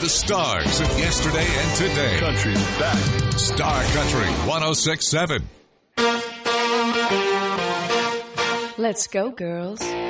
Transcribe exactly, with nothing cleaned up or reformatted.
The stars of yesterday and today. Country's back. Star Country one oh six point seven. Let's go, girls.